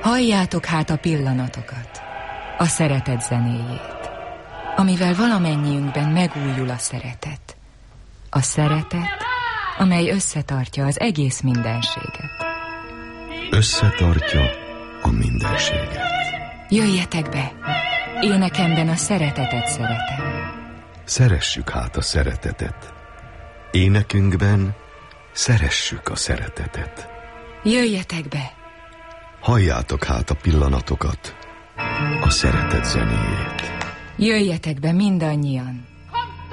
Halljátok hát a pillanatokat, a szeretet zenéjét, amivel valamennyiünkben megújul a szeretet. A szeretet, amely összetartja az egész mindenséget. Összetartja a mindenséget. Jöjjetek be, énekemben a szeretetet szeretem. Szeressük hát a szeretetet. Énekünkben szeressük a szeretetet. Jöjjetek be! Halljátok hát a pillanatokat, a szeretet zenéjét. Jöjjetek be mindannyian!